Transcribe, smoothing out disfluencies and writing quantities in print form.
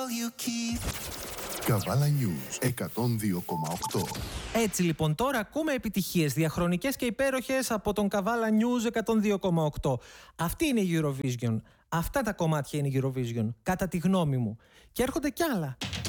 Καβάλα News 102,8. Έτσι λοιπόν, τώρα ακούμε επιτυχίες διαχρονικές και υπέροχες από τον Καβάλα News 102,8. Αυτή είναι η Eurovision. Αυτά τα κομμάτια είναι η Eurovision, κατά τη γνώμη μου. Και έρχονται κι άλλα.